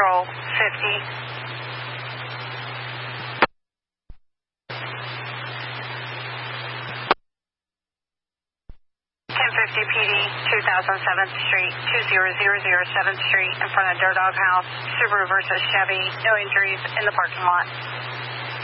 Patrol 50. 1050 PD, 2007th Street, 20007th Street, in front of Dirt Dog House, Subaru versus Chevy. No injuries in the parking lot.